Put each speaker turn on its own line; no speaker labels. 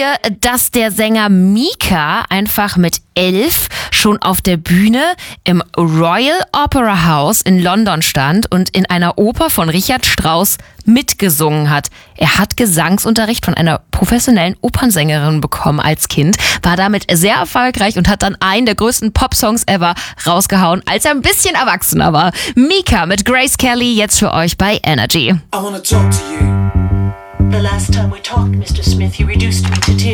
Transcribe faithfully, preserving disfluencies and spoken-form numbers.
ihr, dass der Sänger Mika einfach mit elf schon auf der Bühne im Royal Opera House in London stand und in einer Oper von Richard Strauss mitgesungen hat? Er hat Gesangsunterricht von einer professionellen Opernsängerin bekommen als Kind, war damit sehr erfolgreich und hat dann einen der größten Popsongs ever rausgehauen, als er ein bisschen erwachsener war. Mika mit Grace Kelly jetzt für euch bei Energy.
I wanna talk to you.
The last time we talked, Mister Smith, you reduced me to tears.